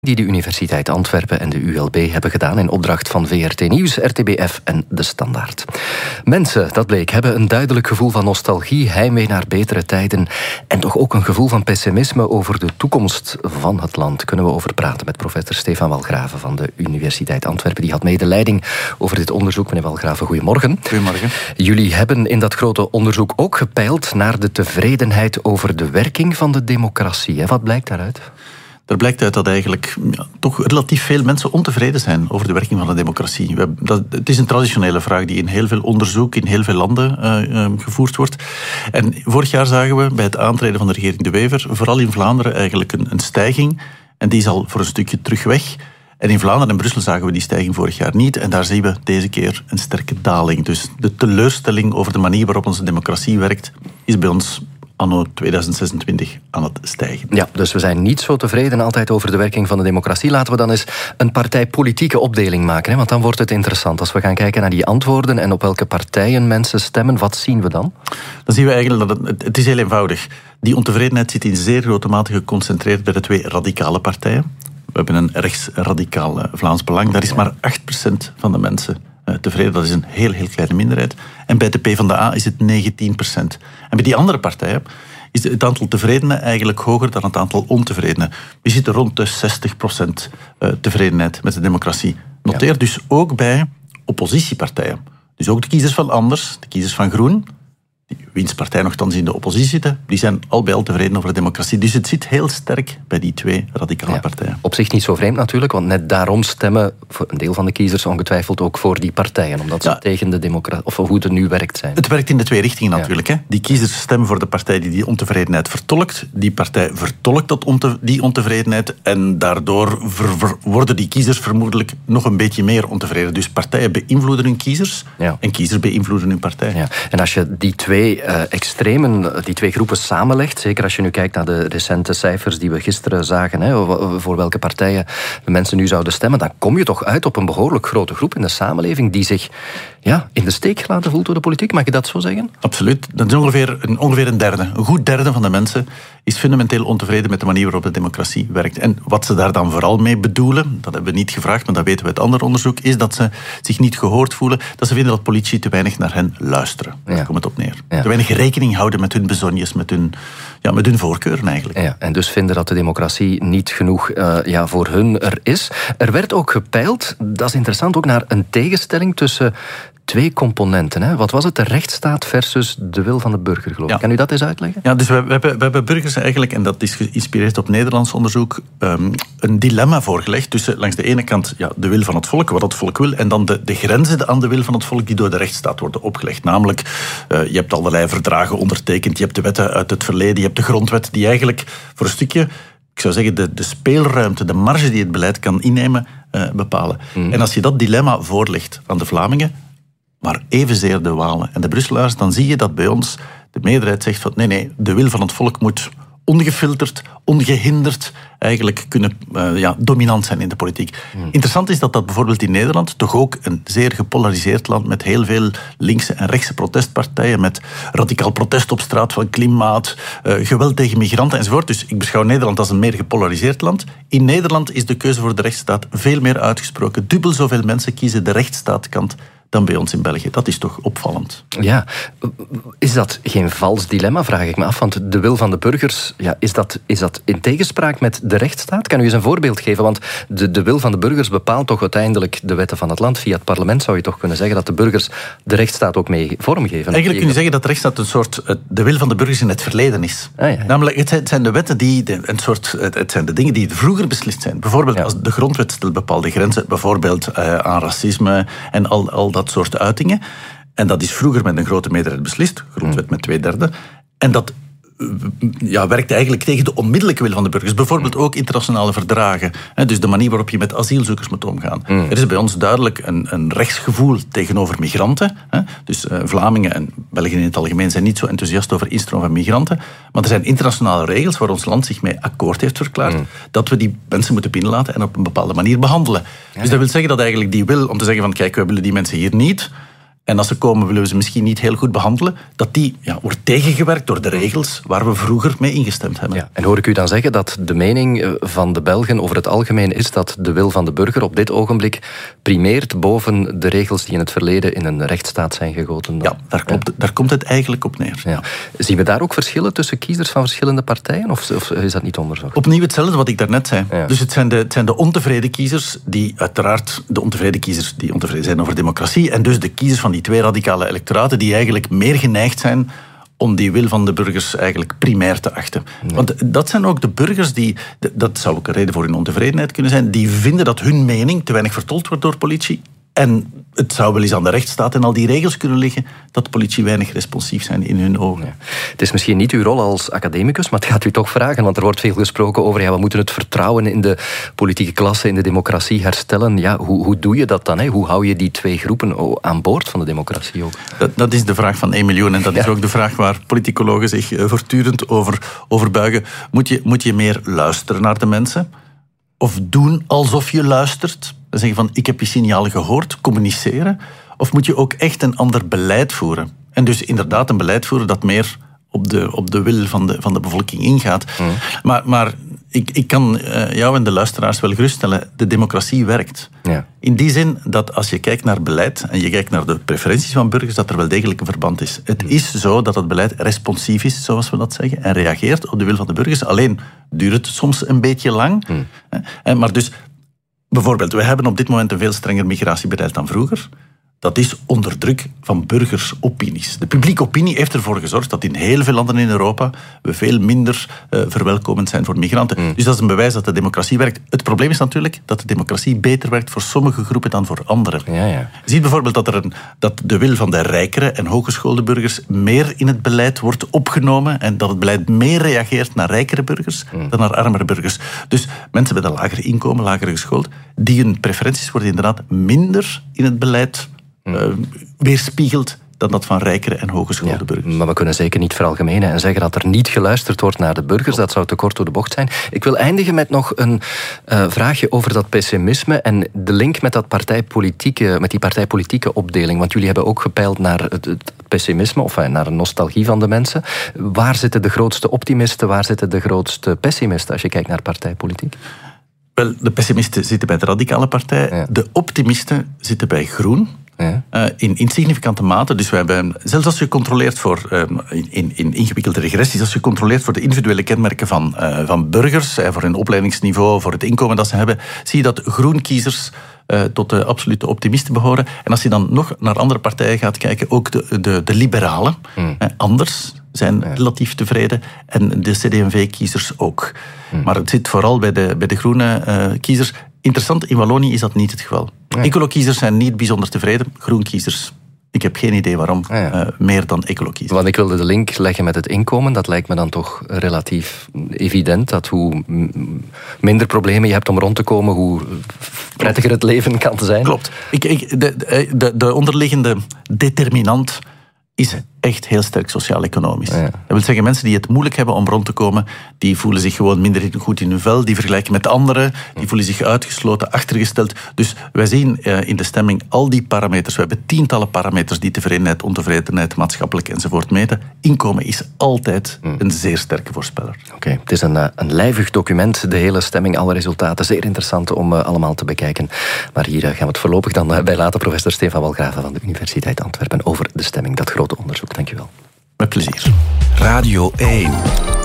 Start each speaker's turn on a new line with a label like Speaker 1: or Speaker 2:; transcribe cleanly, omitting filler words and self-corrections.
Speaker 1: Die de Universiteit Antwerpen en de ULB hebben gedaan in opdracht van VRT Nieuws, RTBF en De Standaard. Mensen, dat bleek, hebben een duidelijk gevoel van nostalgie, heimwee naar betere tijden en toch ook een gevoel van pessimisme over de toekomst van het land. Kunnen we over praten met professor Stefan Walgraven van de Universiteit Antwerpen. Die had medeleiding over dit onderzoek. Meneer Walgraven, goedemorgen.
Speaker 2: Goedemorgen.
Speaker 1: Jullie hebben in dat grote onderzoek ook gepeild naar de tevredenheid over de werking van de democratie. Wat blijkt daaruit?
Speaker 2: Er blijkt uit dat eigenlijk toch relatief veel mensen ontevreden zijn over de werking van de democratie. Het is een traditionele vraag die in heel veel onderzoek, in heel veel landen gevoerd wordt. En vorig jaar zagen we bij het aantreden van de regering De Wever, vooral in Vlaanderen eigenlijk een stijging. En die is al voor een stukje terug weg. En in Vlaanderen en Brussel zagen we die stijging vorig jaar niet. En daar zien we deze keer een sterke daling. Dus de teleurstelling over de manier waarop onze democratie werkt, is bij ons anno 2026 aan het stijgen.
Speaker 1: Ja, dus we zijn niet zo tevreden altijd over de werking van de democratie. Laten we dan eens een partijpolitieke opdeling maken, want dan wordt het interessant. Als we gaan kijken naar die antwoorden en op welke partijen mensen stemmen, wat zien we dan?
Speaker 2: Dan zien we eigenlijk dat het is heel eenvoudig. Die ontevredenheid zit in zeer grote mate geconcentreerd bij de twee radicale partijen. We hebben een rechtsradicaal Vlaams Belang. Daar is maar 8% van de mensen tevreden. Dat is een heel, heel kleine minderheid. En bij de PvdA is het 19%. En bij die andere partijen is het aantal tevredenen eigenlijk hoger dan het aantal ontevredenen. We zitten rond de 60% tevredenheid met de democratie. Noteer dus ook bij oppositiepartijen. Dus ook de kiezers van Anders, de kiezers van Groen, wiens partij nogthans in de oppositie zitten, die zijn al bij al tevreden over de democratie. Dus het zit heel sterk bij die twee radicale partijen.
Speaker 1: Op zich niet zo vreemd natuurlijk, want net daarom stemmen een deel van de kiezers ongetwijfeld ook voor die partijen, omdat ze tegen de democratie, of hoe het nu werkt, zijn.
Speaker 2: Het werkt in de twee richtingen natuurlijk. Hè. Die kiezers stemmen voor de partij die ontevredenheid vertolkt. Die partij vertolkt die ontevredenheid en daardoor worden die kiezers vermoedelijk nog een beetje meer ontevreden. Dus partijen beïnvloeden hun kiezers en kiezers beïnvloeden hun partij.
Speaker 1: Ja. En als je die twee extremen, die twee groepen samenlegt, zeker als je nu kijkt naar de recente cijfers die we gisteren zagen, voor welke partijen de mensen nu zouden stemmen, dan kom je toch uit op een behoorlijk grote groep in de samenleving die zich in de steek gelaten voelt door de politiek. Mag je dat zo zeggen?
Speaker 2: Absoluut. Dat is ongeveer een derde. Een goed derde van de mensen is fundamenteel ontevreden met de manier waarop de democratie werkt. En wat ze daar dan vooral mee bedoelen, dat hebben we niet gevraagd, maar dat weten we uit ander onderzoek, is dat ze zich niet gehoord voelen, dat ze vinden dat politici te weinig naar hen luisteren. Daar komt het op neer. Te weinig rekening houden met hun bezonjes, met hun voorkeuren eigenlijk.
Speaker 1: Ja, en dus vinden dat de democratie niet genoeg voor hun er is. Er werd ook gepeild, dat is interessant, ook naar een tegenstelling tussen twee componenten. Hè? Wat was het? De rechtsstaat versus de wil van de burger, geloof ik. Kan u dat eens uitleggen?
Speaker 2: Ja, dus we hebben burgers eigenlijk, en dat is geïnspireerd op Nederlands onderzoek, een dilemma voorgelegd tussen langs de ene kant de wil van het volk, wat het volk wil, en dan de grenzen aan de wil van het volk die door de rechtsstaat worden opgelegd. Namelijk, je hebt allerlei verdragen ondertekend, je hebt de wetten uit het verleden, je hebt de grondwet die eigenlijk voor een stukje, ik zou zeggen, de speelruimte, de marge die het beleid kan innemen, bepalen. En als je dat dilemma voorlegt aan de Vlamingen, maar evenzeer de Walen en de Brusselaars, dan zie je dat bij ons de meerderheid zegt van nee, de wil van het volk moet ongefilterd, ongehinderd eigenlijk kunnen dominant zijn in de politiek. Interessant is dat bijvoorbeeld in Nederland, toch ook een zeer gepolariseerd land met heel veel linkse en rechtse protestpartijen, met radicaal protest op straat van klimaat, geweld tegen migranten enzovoort. Dus ik beschouw Nederland als een meer gepolariseerd land. In Nederland is de keuze voor de rechtsstaat veel meer uitgesproken. Dubbel zoveel mensen kiezen de rechtsstaatkant dan bij ons in België. Dat is toch opvallend.
Speaker 1: Ja, is dat geen vals dilemma, vraag ik me af. Want de wil van de burgers, is dat in tegenspraak met de rechtsstaat? Kan u eens een voorbeeld geven? Want de wil van de burgers bepaalt toch uiteindelijk de wetten van het land. Via het parlement zou je toch kunnen zeggen dat de burgers de rechtsstaat ook mee vormgeven.
Speaker 2: Eigenlijk kun je zeggen dat de rechtsstaat een soort de wil van de burgers in het verleden is. Namelijk, het zijn de wetten het zijn de dingen die vroeger beslist zijn. Bijvoorbeeld als de grondwet stelt bepaalde grenzen, bijvoorbeeld aan racisme en al dat soort uitingen. En dat is vroeger met een grote meerderheid beslist, grondwet met 2/3. En dat werkt eigenlijk tegen de onmiddellijke wil van de burgers. Bijvoorbeeld ook internationale verdragen. Dus de manier waarop je met asielzoekers moet omgaan. Er is bij ons duidelijk een rechtsgevoel tegenover migranten. Dus Vlamingen en België in het algemeen zijn niet zo enthousiast over instroom van migranten. Maar er zijn internationale regels waar ons land zich mee akkoord heeft verklaard dat we die mensen moeten binnenlaten en op een bepaalde manier behandelen. Dus dat wil zeggen dat eigenlijk die wil om te zeggen van kijk, we willen die mensen hier niet, En als ze komen, willen we ze misschien niet heel goed behandelen. Dat die wordt tegengewerkt door de regels waar we vroeger mee ingestemd hebben.
Speaker 1: Ja, en hoor ik u dan zeggen dat de mening van de Belgen over het algemeen is dat de wil van de burger op dit ogenblik primeert boven de regels die in het verleden in een rechtsstaat zijn gegoten?
Speaker 2: Ja, daar komt het eigenlijk op neer.
Speaker 1: Ja. Zien we daar ook verschillen tussen kiezers van verschillende partijen? Of is dat niet onderzocht?
Speaker 2: Opnieuw hetzelfde wat ik daarnet zei. Ja. Dus het zijn de ontevreden kiezers die uiteraard de ontevreden kiezers die ontevreden zijn over democratie en dus de kiezers van die twee radicale electoraten die eigenlijk meer geneigd zijn om die wil van de burgers eigenlijk primair te achten. Nee. Want dat zijn ook de burgers die, dat zou ook een reden voor hun ontevredenheid kunnen zijn, die vinden dat hun mening te weinig vertolkt wordt door politie. En het zou wel eens aan de rechtsstaat en al die regels kunnen liggen dat de politie weinig responsief zijn in hun ogen. Ja.
Speaker 1: Het is misschien niet uw rol als academicus, maar het gaat u toch vragen, want er wordt veel gesproken over we moeten het vertrouwen in de politieke klasse, in de democratie herstellen. Ja, hoe doe je dat dan? Hè? Hoe hou je die twee groepen aan boord van de democratie ook?
Speaker 2: Dat is de vraag van 1 miljoen en dat is ook de vraag waar politicologen zich voortdurend over buigen. Moet je meer luisteren naar de mensen? Of doen alsof je luistert? Zeggen van, ik heb je signalen gehoord, communiceren. Of moet je ook echt een ander beleid voeren? En dus inderdaad een beleid voeren dat meer op de wil van de bevolking ingaat. Maar ik kan jou en de luisteraars wel geruststellen, de democratie werkt. Ja. In die zin dat als je kijkt naar beleid en je kijkt naar de preferenties van burgers, dat er wel degelijk een verband is. Het is zo dat het beleid responsief is, zoals we dat zeggen, en reageert op de wil van de burgers. Alleen duurt het soms een beetje lang. Maar dus, bijvoorbeeld, we hebben op dit moment een veel strenger migratiebeleid dan vroeger. Dat is onder druk van burgersopinies. De publieke opinie heeft ervoor gezorgd dat in heel veel landen in Europa we veel minder verwelkomend zijn voor migranten. Dus dat is een bewijs dat de democratie werkt. Het probleem is natuurlijk dat de democratie beter werkt voor sommige groepen dan voor anderen. Ja. Je ziet bijvoorbeeld dat de wil van de rijkere en hooggeschoolde burgers meer in het beleid wordt opgenomen en dat het beleid meer reageert naar rijkere burgers dan naar armere burgers. Dus mensen met een lager inkomen, lager geschoold, die hun preferenties worden inderdaad minder in het beleid weerspiegelt dan dat van rijkere en hogeschoolde burgers.
Speaker 1: Maar we kunnen zeker niet veralgemenen en zeggen dat er niet geluisterd wordt naar de burgers. Dat zou te kort door de bocht zijn. Ik wil eindigen met nog een vraagje over dat pessimisme en de link met die partijpolitieke opdeling. Want jullie hebben ook gepeild naar het pessimisme of naar een nostalgie van de mensen. Waar zitten de grootste optimisten? Waar zitten de grootste pessimisten als je kijkt naar partijpolitiek?
Speaker 2: Wel, de pessimisten zitten bij de radicale partij. Ja. De optimisten zitten bij Groen. Ja. In significante mate. Dus we hebben, zelfs als je controleert voor in ingewikkelde regressies, als je controleert voor de individuele kenmerken van burgers, voor hun opleidingsniveau, voor het inkomen dat ze hebben, zie je dat groenkiezers tot de absolute optimisten behoren. En als je dan nog naar andere partijen gaat kijken, ook de liberalen, anders, zijn relatief tevreden. En de CD&V-kiezers ook. Maar het zit vooral bij de groene kiezers. Interessant, in Wallonië is dat niet het geval. Nee. Ecolo-kiezers zijn niet bijzonder tevreden. Groenkiezers, ik heb geen idee waarom, meer dan ecolo-kiezers.
Speaker 1: Want ik wilde de link leggen met het inkomen. Dat lijkt me dan toch relatief evident. Dat hoe minder problemen je hebt om rond te komen, hoe prettiger het leven kan zijn.
Speaker 2: Klopt. De onderliggende determinant is echt heel sterk sociaal-economisch. Ja. Dat wil zeggen, mensen die het moeilijk hebben om rond te komen, die voelen zich gewoon minder goed in hun vel, die vergelijken met anderen, die voelen zich uitgesloten, achtergesteld. Dus wij zien in de stemming al die parameters. We hebben tientallen parameters die tevredenheid, ontevredenheid, maatschappelijk enzovoort meten. Inkomen is altijd een zeer sterke voorspeller.
Speaker 1: Oké, het is een lijvig document, de hele stemming, alle resultaten. Zeer interessant om allemaal te bekijken. Maar hier gaan we het voorlopig dan bij laten professor Stefan Walgraven van de Universiteit Antwerpen over de stemming, dat grote onderzoek. Dankjewel.
Speaker 2: Met plezier.
Speaker 3: Radio 1.